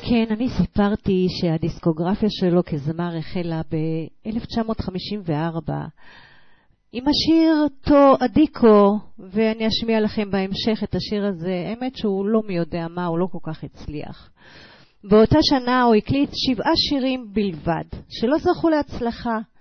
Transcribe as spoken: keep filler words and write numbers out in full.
כן, אני סיפרתי שהדיסקוגרפיה שלו כזמר החלה ב-אלף תשע מאות חמישים וארבע עם השיר טו אדיקו, ואני אשמיע לכם בהמשך את השיר הזה. האמת שהוא לא מי יודע מה, הוא לא כל כך הצליח. באותה שנה הוא הקליט שבעה שירים בלבד, שלא זכו להצלחה.